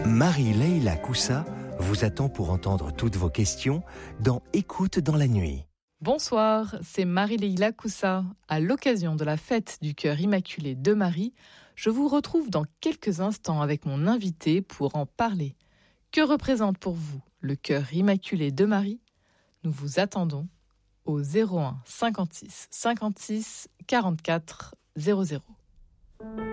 Marie-Leila Coussa vous attend pour entendre toutes vos questions dans Écoute dans la nuit. Bonsoir, c'est Marie-Leila Coussa. À l'occasion de la fête du cœur immaculé de Marie, je vous retrouve dans quelques instants avec mon invité pour en parler. Que représente pour vous le cœur immaculé de Marie ? Nous vous attendons au 01 56 56 44 00.